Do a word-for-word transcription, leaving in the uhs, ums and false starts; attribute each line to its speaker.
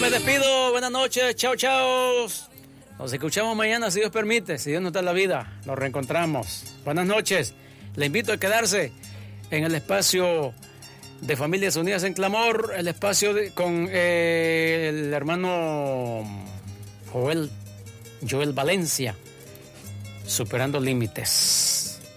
Speaker 1: me despido. Buenas noches. Chao, chao. Nos escuchamos mañana, si Dios permite. Si Dios nos da la vida, nos reencontramos. Buenas noches. Le invito a quedarse en el espacio de Familias Unidas en Clamor, el espacio de, con eh, el hermano Joel, Joel Valencia, Superando Límites.